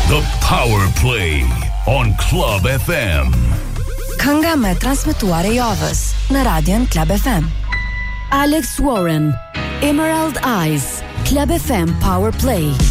The Power Play on Club FM. Kënga më transmetuar e javës në Radion Club FM. Alex Warren, Emerald Eyes, Club FM Power Play.